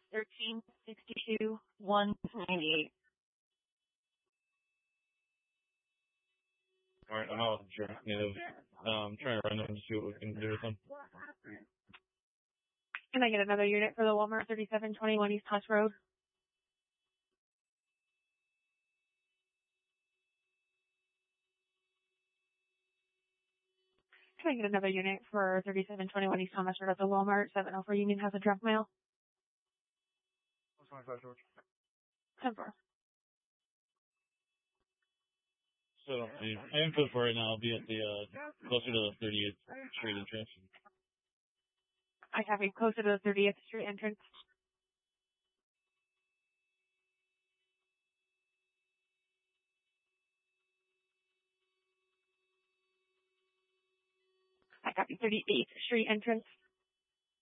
1362 198. Alright, I'm out of native. I'm trying to run them to see what we can do with them. Can I get another unit for the Walmart 3721 East Huss Road? Can I get another unit for 3721 East Thomas Road at the Walmart 704 Union has a draft mail? What's my size, George? 10-4. So, I am good for right now. I'll be at the, closer to the 38th Street entrance. I have you closer to the 30th Street entrance. I copy 38th Street entrance.